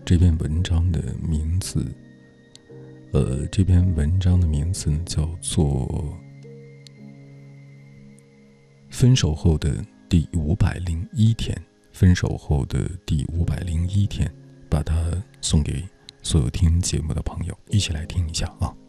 这篇文章的名字，这篇文章的名字叫做《分手后的第501天》。分手后的第501天，把它送给所有听节目的朋友，一起来听一下啊。